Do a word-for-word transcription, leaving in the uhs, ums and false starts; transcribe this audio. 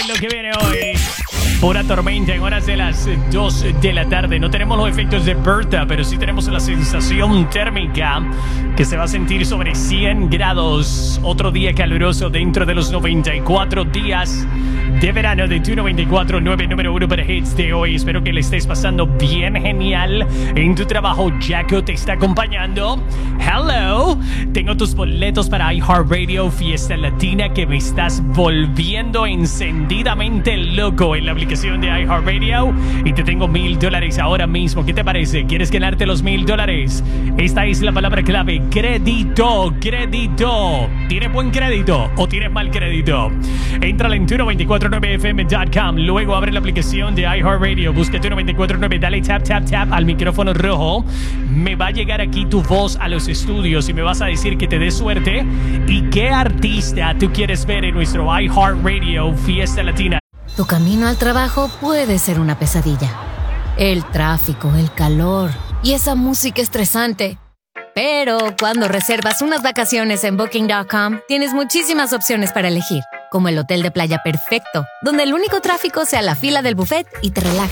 Lo que viene hoy, pura tormenta en horas de las dos de la tarde. No tenemos los efectos de Berta, pero sí tenemos la sensación térmica que se va a sentir sobre cien grados. Otro día caluroso dentro de los noventa y cuatro días de verano de tu noventa y cuatro punto nueve, número uno para hits de hoy. Espero que le estés pasando bien genial en tu trabajo. Jaco te está acompañando. Hello, tengo tus boletos para iHeartRadio Fiesta Latina que me estás volviendo encendidamente loco en la aplicación de iHeartRadio y te tengo mil dólares ahora mismo. ¿Qué te parece? ¿Quieres ganarte los mil dólares? Esta es la palabra clave: crédito, crédito. ¿Tienes buen crédito o tienes mal crédito? Entra en tu noventa y cuatro punto nueve f m punto com, luego abre la aplicación de iHeartRadio, busca tu noventa y cuatro punto nueve, dale tap, tap, tap al micrófono rojo. Me va a llegar aquí tu voz a los estudios y me vas a decir que te dé suerte y qué artista tú quieres ver en nuestro iHeartRadio Fiesta Latina. Tu camino al trabajo puede ser una pesadilla. El tráfico, el calor y esa música estresante. Pero cuando reservas unas vacaciones en Booking punto com, tienes muchísimas opciones para elegir, como el hotel de playa perfecto, donde el único tráfico sea la fila del buffet y te relajas.